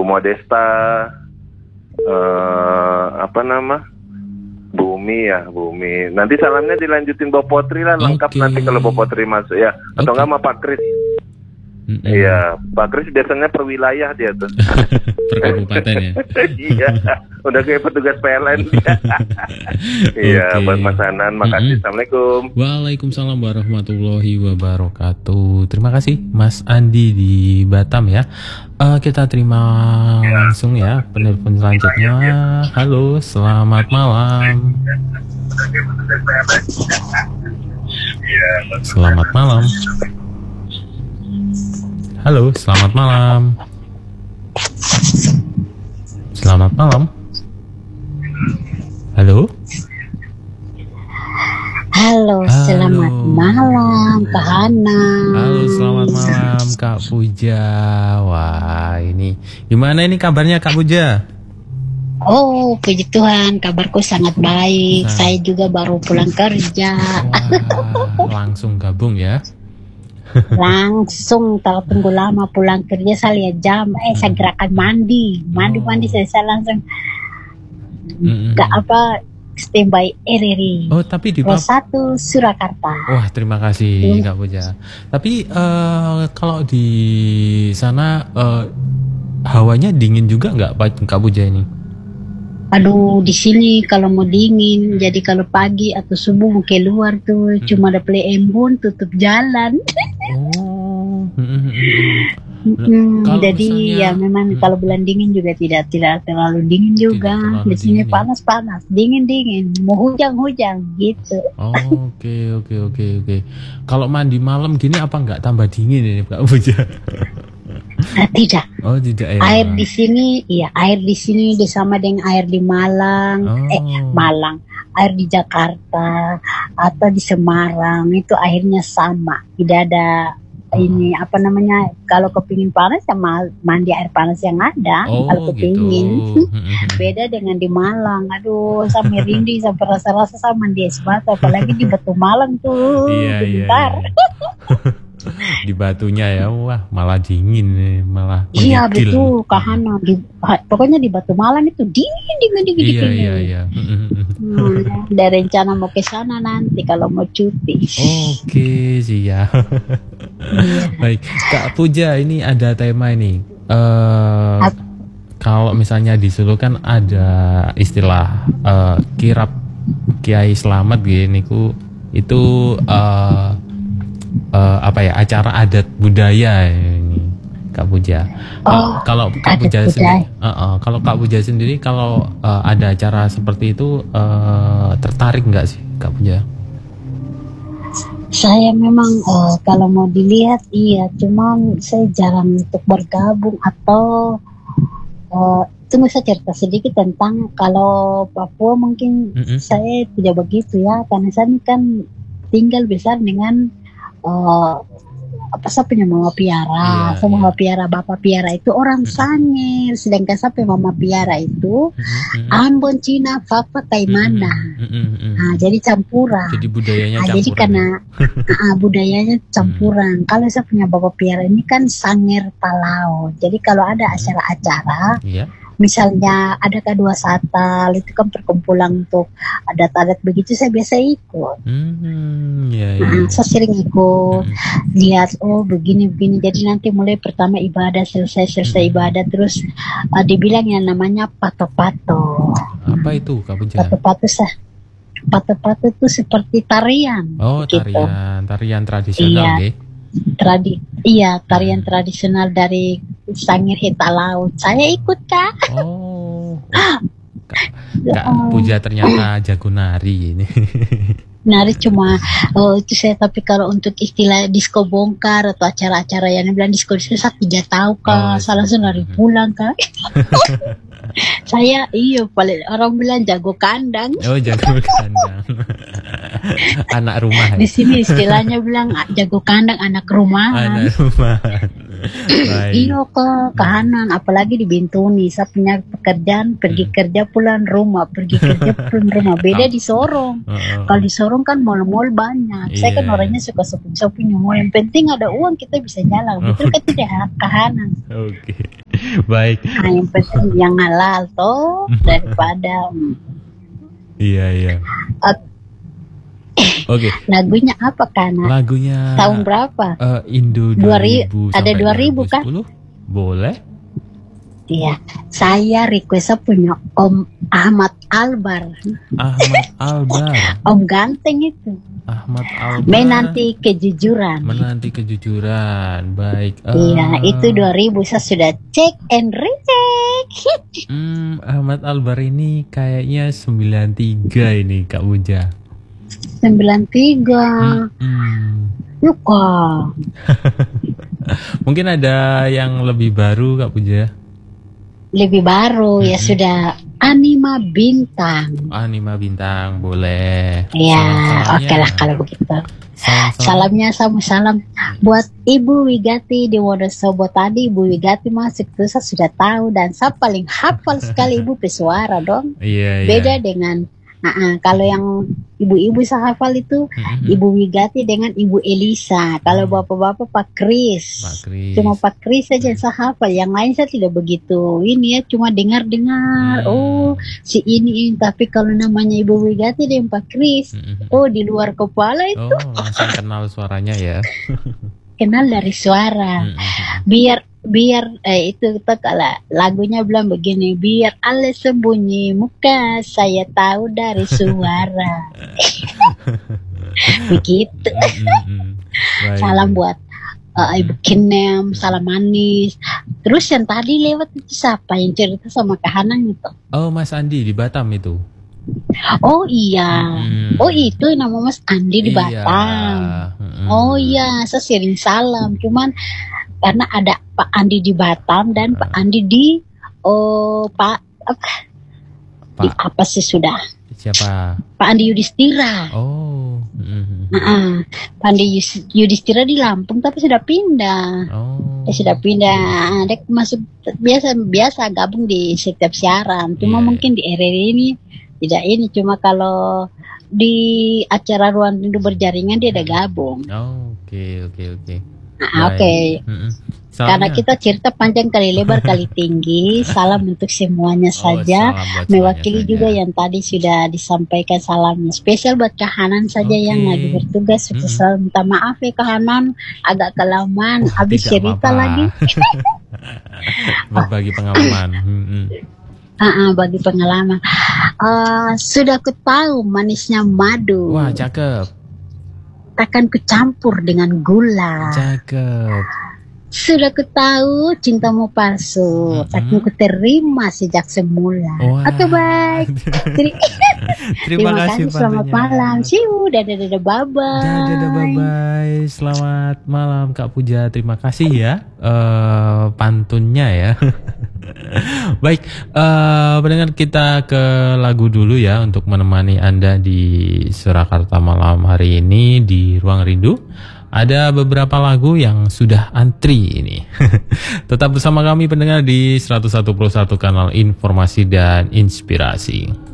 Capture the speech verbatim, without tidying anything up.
Bu Modesta, uh, apa nama? Bumi ya, Bumi. Nanti salamnya dilanjutin Bapak Potri lah, lengkap okay. Nanti kalau Bapak Potri masuk ya. Atau okay. Enggak sama Pak Kris. Iya, mm-hmm. Pak Kris biasanya per wilayah dia tuh. Per kabupaten ya. Iya, udah kayak petugas P L N. Iya, okay. Buat Mas Hanan, makasih. Mm-hmm. Assalamualaikum. Waalaikumsalam warahmatullahi wabarakatuh. Terima kasih Mas Andi di Batam ya. Uh, kita terima ya. Langsung ya penelpon selanjutnya. Halo, selamat malam. Selamat malam. Halo, selamat malam. Selamat malam. Halo. Halo, selamat Halo. malam Kak Hana. Halo, selamat malam Kak Puja. Wah, ini gimana ini kabarnya Kak Puja? Oh, puji Tuhan, kabarku sangat baik. Nah. Saya juga baru pulang kerja. Wah, langsung gabung ya. Langsung tak tunggu lama pulang kerja, saya lihat jam, eh saya gerakan mandi, mandi oh. mandi saya, saya langsung mm-hmm. gak apa standby R R I. Oh, tapi di Pap- satu Surakarta. Wah, terima kasih hmm. Kak Puja. Tapi uh, kalau di sana uh, hawanya dingin juga nggak Kak Puja ini? Aduh, di sini kalau mau dingin, jadi kalau pagi atau subuh mau keluar tuh hmm. cuma ada play embun, tutup jalan. Oh. Hmm, jadi misalnya, ya memang hmm. kalau bulan dingin juga tidak tidak terlalu dingin juga. Terlalu di sini panas-panas, ya? Dingin-dingin, mau hujan-hujan gitu. Oh, oke oke oke oke. Kalau mandi malam gini apa nggak tambah dingin ini Kak Puja? Nah, tidak. Oh, tidak ya. Air di sini, iya, air di sini sama dengan air di Malang, oh. eh Malang, air di Jakarta atau di Semarang itu airnya sama. Tidak ada oh. ini apa namanya? Kalau kepingin panas ya mandi air panas yang ada. Oh, kalau kepingin. Gitu. Beda dengan di Malang. Aduh, sampai rindi sampai rasa-rasa sama mandi es batu, apalagi di Batu Malang tuh. Iya, bentar. Iya, iya. Di Batunya ya, wah malah dingin nih, malah iya betul Kak Hana, di, pokoknya di Batu Malang itu dingin dingin dingin iya, dingin. Iya iya hmm, ada rencana mau ke sana nanti kalau mau cuti. Oke siap. Iya. Baik Kak Puja, ini ada tema ini uh, kalau misalnya di Solo kan ada istilah uh, kirap Kiai Slamet gini ku itu uh, Uh, apa ya acara adat budaya ini Kak Puja. Oh, kalau Kak Puja sendiri, uh, uh, kalau Kak Puja sendiri kalau uh, ada acara seperti itu uh, tertarik nggak sih Kak Puja? Saya memang uh, kalau mau dilihat iya, cuma saya jarang untuk bergabung atau uh, tunggu saya cerita sedikit tentang kalau Papua mungkin mm-hmm. saya tidak begitu ya, karena saya kan tinggal besar dengan Uh, apa saya punya mama piara, yeah, saya mama yeah. piara, bapak piara itu orang mm-hmm. Sangir, sedangkan sampai mama piara itu mm-hmm. Ambon, Cina, Papa, Taimana. Mm-hmm. Nah, jadi campuran. Jadi budayanya nah, campuran. Jadi karena uh, budayanya campuran. Mm-hmm. Kalau saya punya bapak piara ini kan Sangir Palau. Jadi kalau ada acara-acara. Yeah. Misalnya ada K dua Satal itu kan perkumpulan untuk adat-adat begitu, saya biasa ikut. Hmm, ya, ya. Nah, saya sering ikut, hmm. lihat oh begini-begini. Jadi nanti mulai pertama ibadah selesai selesai hmm. ibadah terus uh, dibilang yang namanya pato-pato. Apa itu Kak Puja? Pato-pato sah. Pato-pato itu seperti tarian. Oh gitu. tarian tarian tradisional iya. Tradi, iya tarian hmm. tradisional dari Sangir Hita Laut. Saya ikut Kak. Oh, Kak, Kak Puja ternyata jago nari ini. Nari cuma oh, itu saya, tapi kalau untuk istilah disco bongkar atau acara-acara yang bilang disco saya tidak tahu Kak. Oh, salah nari pulang Kak. Saya iya paling orang bilang jago kandang. Oh jago kandang. Anak rumah. Di sini istilahnya bilang jago kandang anak rumahan. Anak rumahan. Iya kok kahanan, apalagi di Bintuni. Saya punya pekerjaan pergi hmm. kerja pulang rumah, pergi kerja pulang rumah. Beda di Sorong. Oh, oh. Kalau di Sorong kan mall-mall banyak. Yeah. Saya kan orangnya suka shopping-shopping mall. Yang penting ada uang kita bisa jalan. Betul kan tidak kahanan. Oke. Baik. Nah, yang penting yang halal toh daripada. Iya iya. Uh, Oke. Okay. Lagunya apa kan? Lagunya tahun berapa? Uh, Indo dua ribu ada dua ribu kan? Boleh. Iya, saya request punya Om Ahmad Albar. Ahmad Albar. Om ganteng itu. Ahmad Albar. Menanti kejujuran. Menanti kejujuran. Baik. Uh, iya, itu dua ribu saya sudah cek and recheck. Hmm, Ahmad Albar ini kayaknya sembilan tiga ini Kak Puja. sembilan tiga. Hmm, hmm. Luka. Mungkin ada yang lebih baru Kak Puja. Lebih baru mm-hmm. ya sudah Anima Bintang. Anima Bintang boleh. Ya, oke okay lah kalau begitu. Salam, salam. Salamnya sama salam buat Ibu Wigati di Wonosobo tadi. Ibu Wigati masuk terus saya sudah tahu dan saya paling hafal sekali Ibu pesuara dong. Iya, beda iya. dengan uh-uh, kalau yang ibu-ibu saya hafal itu mm-hmm. Ibu Wigati dengan Ibu Elisa. Kalau bapak-bapak Pak Kris. Pak Kris. Cuma Pak Kris saja yang saya hafal. Yang lain saya tidak begitu. Ini ya cuma dengar-dengar. Hmm. Oh si ini, ini. Tapi kalau namanya Ibu Wigati dan Pak Kris, mm-hmm. oh di luar kepala itu. Oh langsung kenal suaranya ya. Kenal dari suara. Mm-hmm. Biar biar eh, itu kita kalau lagunya bilang begini, biar Allah sembunyi muka saya tahu dari suara. Begitu. Mm-hmm. Baik, salam baik. buat uh, Ibu Kinem, salam manis. Terus yang tadi lewat itu siapa yang cerita sama Kahanan itu? Oh Mas Andi di Batam itu. Oh iya. Hmm. Oh itu nama Mas Andi di iya. Batam. Hmm. Oh iya, saya sering salam. Cuman karena ada Pak Andi di Batam dan Pak Andi di oh Pak apa? Pak. Di apa sih sudah? Siapa? Pak Andi Yudhistira. Oh. Mm-hmm. Uh-uh. Pak Andi Yudhistira di Lampung tapi sudah pindah. Oh. Dia sudah pindah. Dia masuk biasa biasa gabung di setiap siaran. Cuma yeah. mungkin di R R I ini tidak ini. Cuma kalau di acara Ruang Rindu Berjaringan dia ada gabung. Oh, oke okay, oke okay, oke. Okay. Nah, oke. Okay. Mm-hmm. Karena kita cerita panjang kali lebar kali tinggi. Salam untuk semuanya saja. Oh, mewakili semuanya juga saja. Yang tadi sudah disampaikan salamnya. Spesial buat Kahanan saja okay. yang lagi bertugas. Mm-hmm. Selalu minta maaf ya Kahanan, agak kelamaan. Oh, habis cerita apa-apa. Lagi. Berbagi pengalaman. Mm-hmm. Uh-uh, bagi pengalaman. Uh, sudah ku tahu manisnya madu. Wah, cakep. Takkan kucampur dengan gula. Cakep. Sudah ku tahu cintamu palsu. Takkan ku terima sejak semula. Wow. Oke baik. Terima, Terima kasih. Selamat malam. See you. Dadah dadah bye bye. Dadah dadah bye bye. Selamat malam Kak Puja. Terima kasih ya uh, pantunnya ya. Baik, uh, pendengar kita ke lagu dulu ya untuk menemani Anda di Surakarta malam hari ini di Ruang Rindu. Ada beberapa lagu yang sudah antri ini. Tetap bersama kami pendengar di seratus satu koma satu kanal informasi dan inspirasi.